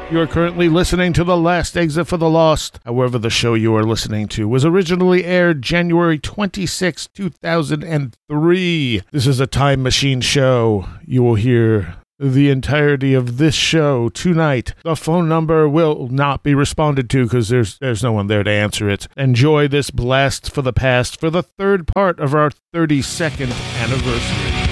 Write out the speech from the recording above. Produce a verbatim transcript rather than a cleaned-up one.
You are currently listening to The Last Exit for the Lost. However, the show you are listening to was originally aired January twenty-sixth, two thousand three. This is a time machine show. You will hear the entirety of this show tonight. The phone number will not be responded to because there's there's no one there to answer it. Enjoy this blast for the past for the third part of our thirty-second anniversary.